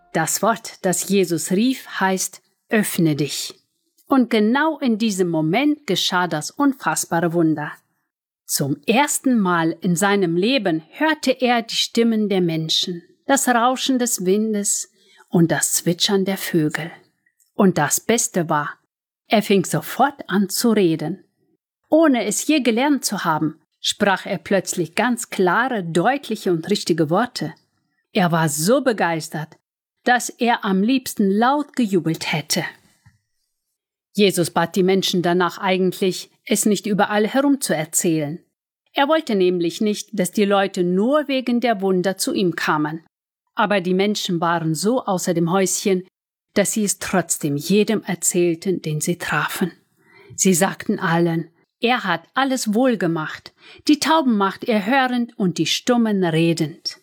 Das Wort, das Jesus rief, heißt „Öffne dich“. Und genau in diesem Moment geschah das unfassbare Wunder. Zum ersten Mal in seinem Leben hörte er die Stimmen der Menschen, das Rauschen des Windes und das Zwitschern der Vögel. Und das Beste war, er fing sofort an zu reden. Ohne es je gelernt zu haben, sprach er plötzlich ganz klare, deutliche und richtige Worte. Er war so begeistert, dass er am liebsten laut gejubelt hätte. Jesus bat die Menschen danach eigentlich, es nicht überall herum zu erzählen. Er wollte nämlich nicht, dass die Leute nur wegen der Wunder zu ihm kamen. Aber die Menschen waren so außer dem Häuschen, dass sie es trotzdem jedem erzählten, den sie trafen. Sie sagten allen, er hat alles wohl gemacht, die Tauben macht er hörend und die Stummen redend.